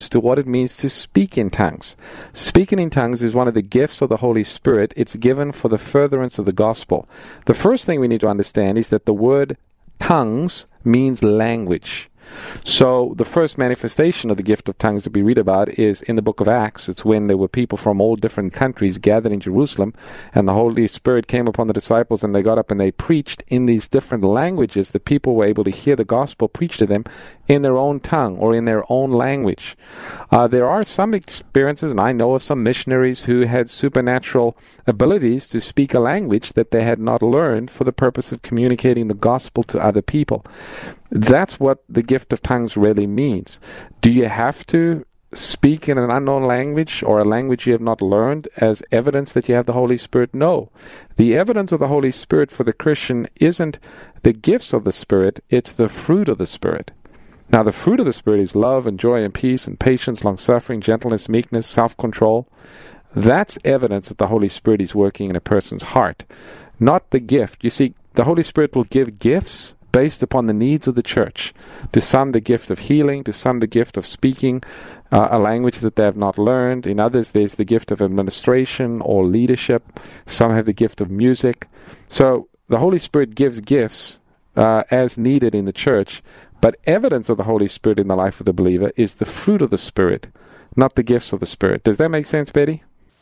alludes to what it means to speak in tongues. Speaking in tongues is one of the gifts of the Holy Spirit. It's given for the furtherance of the gospel. The first thing we need to understand is that the word tongues means language. So the first manifestation of the gift of tongues that we read about is in the book of Acts. It's when there were people from all different countries gathered in Jerusalem, and the Holy Spirit came upon the disciples, and they got up and they preached in these different languages. The people were able to hear the gospel preached to them in their own tongue or in their own language. There are some experiences, and I know of some missionaries who had supernatural abilities to speak a language that they had not learned for the purpose of communicating the gospel to other people. That's what the gift of tongues really means. Do you have to speak in an unknown language or a language you have not learned as evidence that you have the Holy Spirit? No. The evidence of the Holy Spirit for the Christian isn't the gifts of the Spirit, it's the fruit of the Spirit. Now, the fruit of the Spirit is love and joy and peace and patience, long-suffering, gentleness, meekness, self-control. That's evidence that the Holy Spirit is working in a person's heart, not the gift. You see, the Holy Spirit will give gifts based upon the needs of the church. To some, the gift of healing. To some, the gift of speaking a language that they have not learned. In others, there's the gift of administration or leadership. Some have the gift of music. So the Holy Spirit gives gifts as needed in the church, but evidence of the Holy Spirit in the life of the believer is the fruit of the Spirit, not the gifts of the Spirit. Does that make sense, Betty?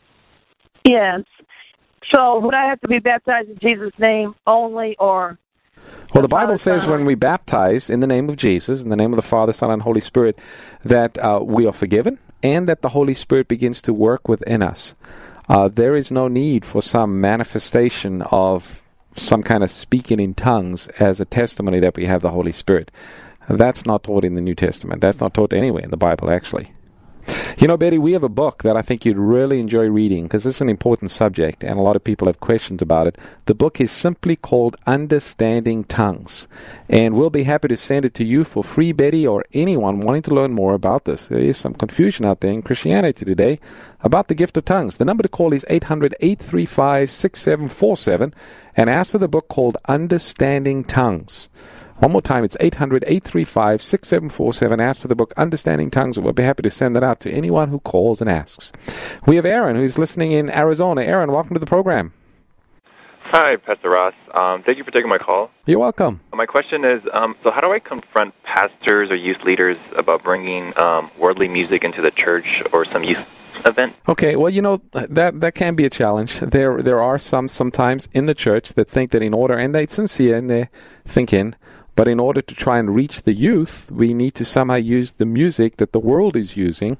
Yes. So would I have to be baptized in Jesus' name only, or... Well, the Bible says when we baptize in the name of Jesus, in the name of the Father, Son, and Holy Spirit, that we are forgiven and that the Holy Spirit begins to work within us. There is no need for some manifestation of some kind of speaking in tongues as a testimony that we have the Holy Spirit. That's not taught in the New Testament. That's not taught anywhere in the Bible, actually. You know, Betty, we have a book that I think you'd really enjoy reading because it's an important subject and a lot of people have questions about it. The book is simply called Understanding Tongues, and we'll be happy to send it to you for free, Betty, or anyone wanting to learn more about this. There is some confusion out there in Christianity today about the gift of tongues. The number to call is 800-835-6747 and ask for the book called Understanding Tongues. One more time, it's 800-835-6747. Ask for the book Understanding Tongues, and we'll be happy to send that out to anyone who calls and asks. We have Aaron, who's listening in Arizona. Aaron, welcome to the program. Hi, Pastor Ross. Thank you for taking my call. You're welcome. My question is, so how do I confront pastors or youth leaders about bringing worldly music into the church or some youth event? Okay, well, you know, that can be a challenge. There are sometimes in the church that think that in order, and they're sincere in their thinking, but in order to try and reach the youth, we need to somehow use the music that the world is using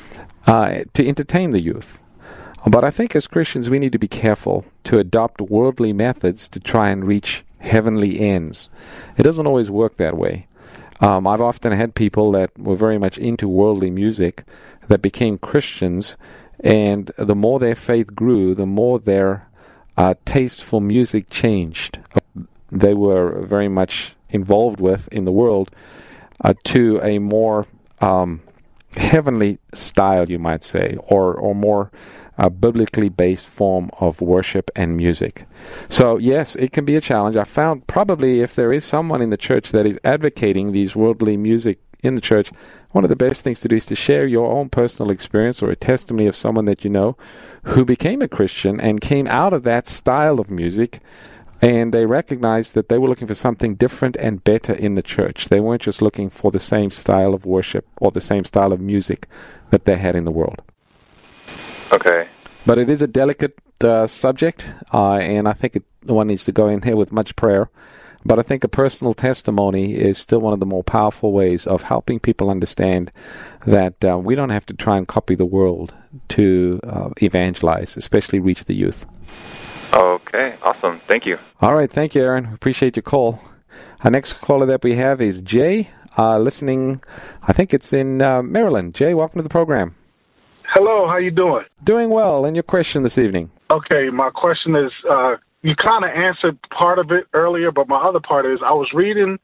to entertain the youth. But I think as Christians, we need to be careful to adopt worldly methods to try and reach heavenly ends. It doesn't always work that way. I've often had people that were very much into worldly music that became Christians, and the more their faith grew, the more their taste for music changed. They were very much involved with in the world to a more heavenly style, you might say, or more biblically based form of worship and music. So yes, it can be a challenge. I found probably if there is someone in the church that is advocating these worldly music in the church, one of the best things to do is to share your own personal experience or a testimony of someone that you know who became a Christian and came out of that style of music, and they recognized that they were looking for something different and better in the church. They weren't just looking for the same style of worship or the same style of music that they had in the world. Okay. But it is a delicate subject, and I think one needs to go in here with much prayer. But I think a personal testimony is still one of the more powerful ways of helping people understand that we don't have to try and copy the world to evangelize, especially reach the youth. Okay, awesome. Thank you. All right, thank you, Aaron. Appreciate your call. Our next caller that we have is Jay, listening, I think it's in Maryland. Jay, welcome to the program. Hello, how you doing? Doing well. And your question this evening? Okay, my question is, you kind of answered part of it earlier, but my other part is I was reading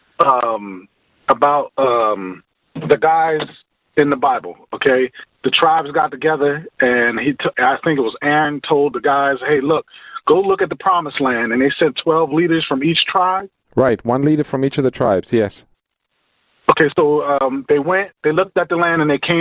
about the guys in the Bible, okay? The tribes got together, and I think it was Aaron told the guys, hey, look, go look at the promised land, and they sent 12 leaders from each tribe. Right, one leader from each of the tribes, yes. Okay, so they went, they looked at the land, and they came